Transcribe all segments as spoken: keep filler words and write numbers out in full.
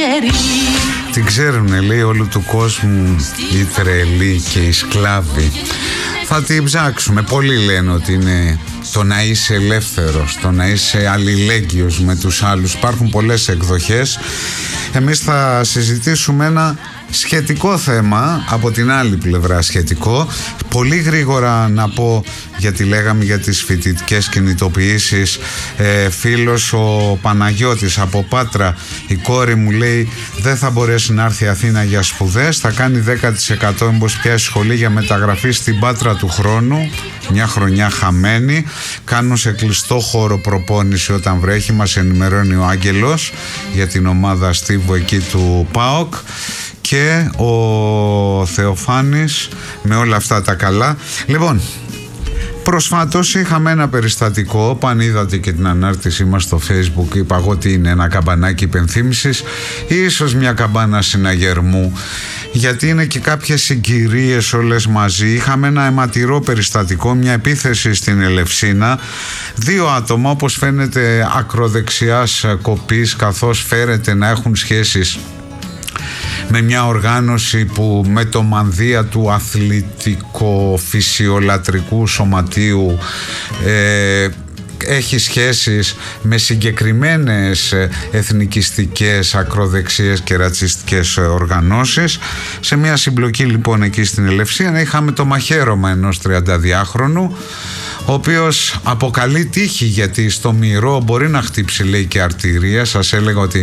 ξέρει. Την ξέρουνε, λέει, όλου του κόσμου οι τρελοί και οι σκλάβοι. Θα την ψάξουμε. Πολλοί λένε ότι είναι το να είσαι ελεύθερος, το να είσαι αλληλέγγυος με τους άλλους. Υπάρχουν πολλές εκδοχές. Εμείς θα συζητήσουμε ένα σχετικό θέμα, από την άλλη πλευρά σχετικό. Πολύ γρήγορα να πω, γιατί λέγαμε για τις φοιτητικές κινητοποιήσεις, ε, φίλος ο Παναγιώτης από Πάτρα, η κόρη μου, λέει, δεν θα μπορέσει να έρθει Αθήνα για σπουδές, θα κάνει δέκα τοις εκατό εμπος πιάσει σχολή για μεταγραφή στην Πάτρα του χρόνου, μια χρονιά χαμένη. Κάνουν σε κλειστό χώρο προπόνηση όταν βρέχει, μας ενημερώνει ο Άγγελος για την ομάδα Στίβου εκεί του ΠΑΟΚ. Και ο Θεοφάνης με όλα αυτά τα καλά. Λοιπόν, προσφάτως είχαμε ένα περιστατικό, αν είδατε και την ανάρτησή μας στο Facebook, είπα εγώ ότι είναι ένα καμπανάκι υπενθύμησης ή ίσως μια καμπάνα συναγερμού, γιατί είναι και κάποιες συγκυρίες όλες μαζί. Είχαμε ένα αιματηρό περιστατικό, μια επίθεση στην Ελευσίνα. Δύο άτομα, όπως φαίνεται ακροδεξιάς κοπής, καθώς φέρεται να έχουν σχέσεις με μια οργάνωση που με το μανδύα του αθλητικο-φυσιολατρικού σωματείου ε, έχει σχέσεις με συγκεκριμένες εθνικιστικές, ακροδεξιές και ρατσιστικές οργανώσεις. Σε μια συμπλοκή λοιπόν εκεί στην Ελευσίνα είχαμε το μαχαίρωμα ενός τριανταδυάχρονου, ο οποίος αποκαλεί τύχη, γιατί στο μυρό μπορεί να χτύψει, λέει, και αρτηρία. Σας έλεγα ότι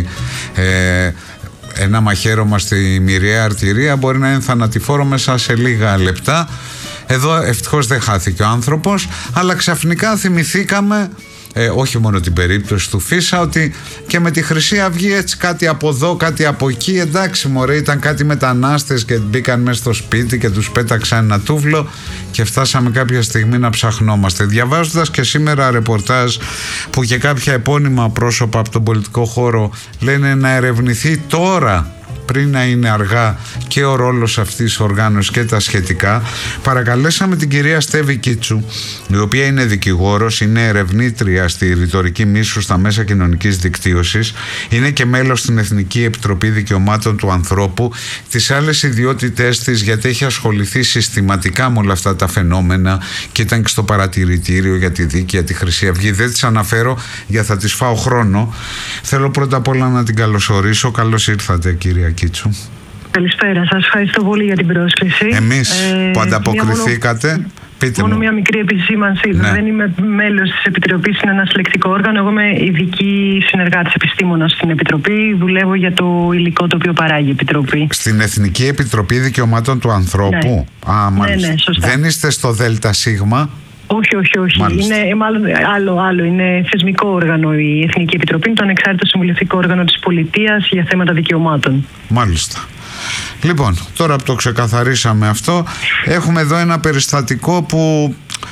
ε, ένα μαχαίρωμα στη μυριαία αρτηρία μπορεί να είναι θανατηφόρο μέσα σε λίγα λεπτά. Εδώ ευτυχώς δεν χάθηκε ο άνθρωπος, αλλά ξαφνικά θυμηθήκαμε, ε, όχι μόνο την περίπτωση του Φίσα, ότι και με τη Χρυσή Αυγή έτσι κάτι από εδώ, κάτι από εκεί. Εντάξει μωρέ, ήταν κάτι μετανάστες και μπήκαν μέσα στο σπίτι και τους πέταξαν ένα τούβλο και φτάσαμε κάποια στιγμή να ψαχνόμαστε. Διαβάζοντας και σήμερα ρεπορτάζ που και κάποια επώνυμα πρόσωπα από τον πολιτικό χώρο λένε να ερευνηθεί τώρα, πριν να είναι αργά, και ο ρόλος αυτής της οργάνωσης και τα σχετικά. Παρακαλέσαμε την κυρία Στέβη Κίτσου, η οποία είναι δικηγόρος, είναι ερευνήτρια στη ρητορική μίσου στα μέσα κοινωνικής δικτύωσης, είναι και μέλος στην Εθνική Επιτροπή Δικαιωμάτων του Ανθρώπου. Τις άλλες ιδιότητές της, γιατί έχει ασχοληθεί συστηματικά με όλα αυτά τα φαινόμενα και ήταν και στο παρατηρητήριο για τη δίκη, για τη Χρυσή Αυγή, δεν τις αναφέρω γιατί θα τις φάω χρόνο. Θέλω πρώτα απ' όλα να την καλωσορίσω. Καλώς ήρθατε, κυρία Κίτσου. Καλησπέρα, σας ευχαριστώ πολύ για την πρόσκληση. Εμείς ε, που ανταποκριθήκατε. Μόνο, πείτε μόνο μου. μια μικρή επισήμανση. Ναι. Δεν είμαι μέλος της Επιτροπής, είναι ένα συλλεκτικό όργανο. Εγώ είμαι ειδική συνεργάτης επιστήμονας στην Επιτροπή. Δουλεύω για το υλικό το οποίο παράγει η Επιτροπή. Στην Εθνική Επιτροπή Δικαιωμάτων του Ανθρώπου. Ναι. Α, μάλιστα. Ναι, ναι, σωστά. Δεν είστε στο ΔΣ? Όχι, όχι, όχι. Μάλιστα. Είναι μάλλον άλλο, άλλο. Είναι θεσμικό όργανο η Εθνική Επιτροπή. Είναι το ανεξάρτητο συμβουλευτικό όργανο της πολιτείας για θέματα δικαιωμάτων. Μάλιστα. Λοιπόν, τώρα που το ξεκαθαρίσαμε αυτό, έχουμε εδώ ένα περιστατικό που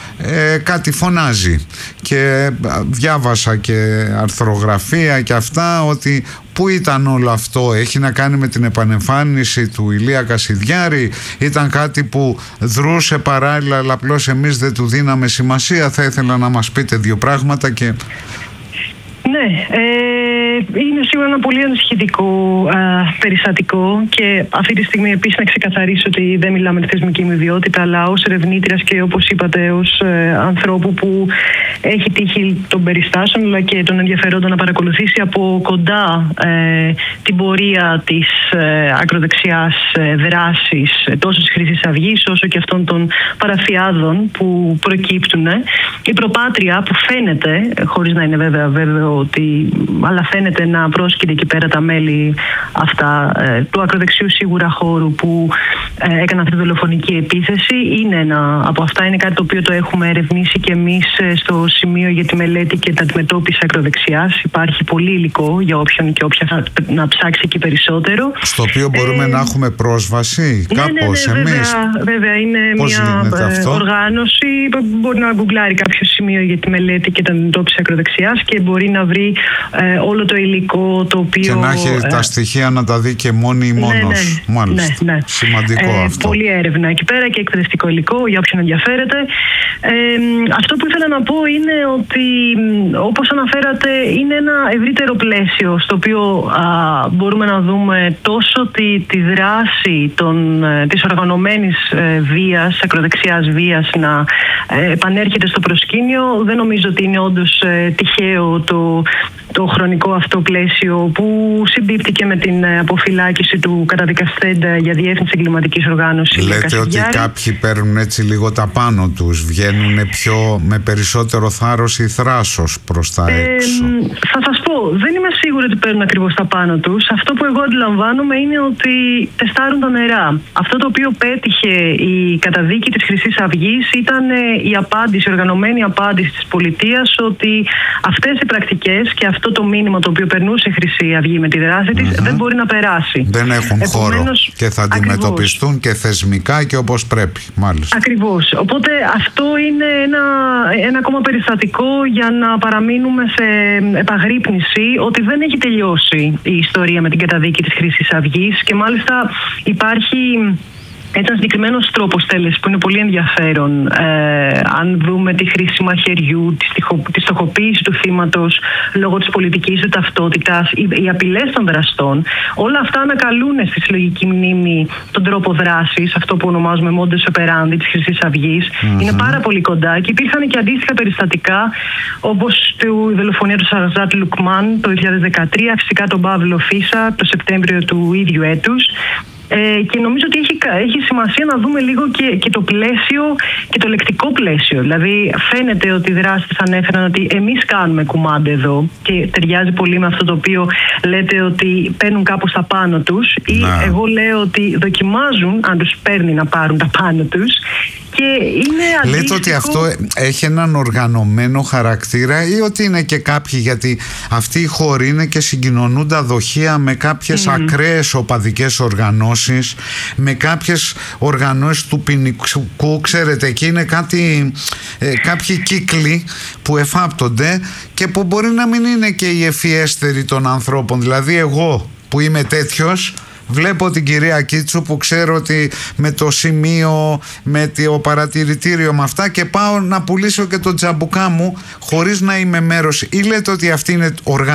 ε, κάτι φωνάζει, και διάβασα και αρθρογραφία και αυτά, ότι πού ήταν όλο αυτό, έχει να κάνει με την επανεμφάνιση του Ηλία Κασιδιάρη, ήταν κάτι που δρούσε παράλληλα αλλά απλώς εμείς δεν του δίναμε σημασία? Θα ήθελα να μας πείτε δύο πράγματα. Και ναι, ε, είναι σίγουρα ένα πολύ ανησυχητικό ε, περιστατικό, και αυτή τη στιγμή επίσης να ξεκαθαρίσω ότι δεν μιλάμε τη θεσμική μου ιδιότητα, αλλά ως ερευνήτριας και, όπως είπατε, ως ε, ανθρώπου που έχει τύχει των περιστάσεων αλλά και των ενδιαφερόντων να παρακολουθήσει από κοντά ε, την πορεία της ε, ακροδεξιάς ε, δράσης τόσο της Χρυσής Αυγής όσο και αυτών των παραφιάδων που προκύπτουν. Η προπάτρια που φαίνεται, χωρίς να είναι βέβαια βέβαιο ότι, αλλά φαίνεται να πρόσκειται εκεί πέρα τα μέλη αυτά ε, του ακροδεξιού σίγουρα χώρου που ε, έκαναν αυτή τη δολοφονική επίθεση, είναι ένα από αυτά. Είναι κάτι το οποίο το έχουμε ερευνήσει και εμείς ε, στο σημείο για τη μελέτη και την αντιμετώπιση ακροδεξιάς. Υπάρχει πολύ υλικό για όποιον και όποια θα να ψάξει εκεί περισσότερο. Στο οποίο μπορούμε ε, να έχουμε πρόσβαση κάπως, ναι, ναι, ναι, εμείς. Βέβαια, βέβαια είναι πώς μια αυτό? οργάνωση. Μπορεί να γκουγκλάρει κάποιο σημείο για τη μελέτη και την αντιμετώπιση ακροδεξιάς και μπορεί να βρει ε, όλο το υλικό το οποίο... Και να έχει ε, τα στοιχεία να τα δει και μόνη ή μόνος. Ναι, ναι, Μάλιστα. Ναι, ναι. Σημαντικό. αυτό. Πολλή έρευνα εκεί πέρα και εκπαιδευτικό υλικό για όποιον ενδιαφέρεται. Ε, αυτό που ήθελα να πω είναι ότι, όπως αναφέρατε, είναι ένα ευρύτερο πλαίσιο στο οποίο α, μπορούμε να δούμε τόσο τη, τη δράση των, της οργανωμένης ε, βίας, ακροδεξιάς βίας να ε, επανέρχεται στο προσκήνιο. Δεν νομίζω ότι είναι όντως ε, τυχαίο το, το χρονικό αυτό πλαίσιο που συμπίπτει και με την αποφυλάκηση του καταδικαστέντα για διεύθυνση εγκληματικής οργάνωσης. Λέτε ότι κάποιοι παίρνουν έτσι λίγο τα πάνω τους, βγαίνουν πιο, με περισσότερο θάρρος ή θράσος προς τα έξω. Ε, θα σας πω, δεν είμαι σίγουρη ότι παίρνουν ακριβώς τα πάνω τους. Αυτό που εγώ αντιλαμβάνομαι είναι ότι τεστάρουν τα νερά. Αυτό το οποίο πέτυχε η καταδίκη της Χρυσής Αυγής ήταν η απάντηση, η οργανωμένη απάντηση της πολιτείας ότι αυτές οι πρακτικές και αυτό το μήνυμα το οποίο περνούσε η Χρυσή Αυγή με τη δράση της mm-hmm. δεν μπορεί να περάσει. Δεν έχουν Επομένως, χώρο και θα αντιμετωπιστούν ακριβώς. Και θεσμικά και όπως πρέπει. Μάλιστα. Ακριβώς. Οπότε αυτό είναι ένα, ένα ακόμα περιστατικό για να παραμείνουμε σε επαγρύπνηση ότι δεν έχει τελειώσει η ιστορία με την καταδίκη της Χρυσής Αυγής και μάλιστα υπάρχει ένα συγκεκριμένο τρόπο τέλεση που είναι πολύ ενδιαφέρον. Ε, αν δούμε τη χρήση μαχαιριού, τη, στοιχο, τη στοχοποίηση του θύματος λόγω της πολιτικής του ταυτότητας, οι, οι απειλές των δραστών, όλα αυτά ανακαλούν στη συλλογική μνήμη τον τρόπο δράσης, αυτό που ονομάζουμε modus operandi της Χρυσής Αυγής. Mm-hmm. Είναι πάρα πολύ κοντά και υπήρχαν και αντίστοιχα περιστατικά όπως η δολοφονία του Σαραζάτ Λουκμάν το δύο χιλιάδες δεκατρία, φυσικά τον Παύλο Φίσα το Σεπτέμβριο του ίδιου έτους. Ε, και νομίζω ότι έχει, έχει σημασία να δούμε λίγο και, και το πλαίσιο και το λεκτικό πλαίσιο. Δηλαδή φαίνεται ότι οι δράστες ανέφεραν ότι εμείς κάνουμε κουμάντα εδώ και ταιριάζει πολύ με αυτό το οποίο λέτε ότι παίρνουν κάπως τα πάνω τους ή να. Εγώ λέω ότι δοκιμάζουν αν τους παίρνει να πάρουν τα πάνω τους. Και είναι αντίστοιχο... Λέτε ότι αυτό έχει έναν οργανωμένο χαρακτήρα ή ότι είναι και κάποιοι, γιατί αυτοί οι χώροι είναι και συγκοινωνούν τα δοχεία με κάποιες mm. ακραίες οπαδικές οργανώσεις, με κάποιες οργανώσεις του ποινικού, ξέρετε, εκεί είναι κάτι, ε, κάποιοι κύκλοι που εφάπτονται και που μπορεί να μην είναι και οι ευφιέστεροι των ανθρώπων. Δηλαδή εγώ που είμαι τέτοιος, βλέπω την κυρία Κίτσου που ξέρω ότι με το σημείο, με το παρατηρητήριο, με αυτά, και πάω να πουλήσω και το τζαμπουκά μου χωρίς να είμαι μέρος. Ή λέτε ότι αυτή είναι οργάνωση